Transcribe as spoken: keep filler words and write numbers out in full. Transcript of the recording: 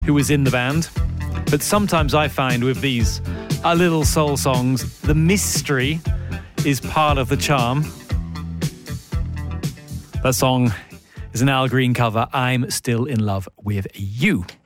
who was in the band. But sometimes I find with these a little soul songs, the mystery is part of the charm. That song is an Al Green cover, I'm Still in Love with You.